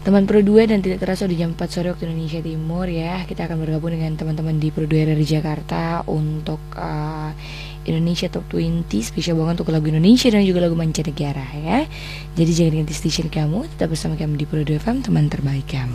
Teman Pro 2 dan tidak terasa udah jam 4 sore waktu Indonesia Timur ya. Kita akan bergabung dengan teman-teman di Pro 2 dari Jakarta untuk Indonesia Top 20 spesial banget untuk lagu Indonesia dan juga lagu mancanegara ya. Jadi jangan ganti station kamu, tetap bersama kami di Pro 2 FM, teman terbaik kamu.